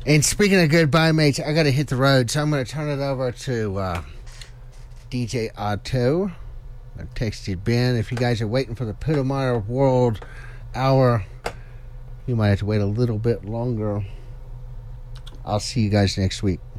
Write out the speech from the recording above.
And speaking of goodbye, mates, I got to hit the road, so I'm going to turn it over to DJ Otto. I texted Ben. If you guys are waiting for the Pudemeyer World Hour, you might have to wait a little bit longer. I'll see you guys next week.